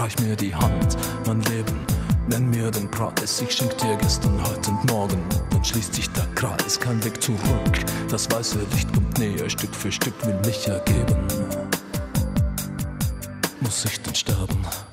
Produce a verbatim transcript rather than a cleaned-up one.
Reich mir die Hand, mein Leben, nenn mir den Preis. Ich schenk dir gestern, heute und morgen. Dann schließt sich der Kreis, kein Weg zurück. Das weiße Licht kommt näher, Stück für Stück will mich ergeben. Muss ich denn sterben?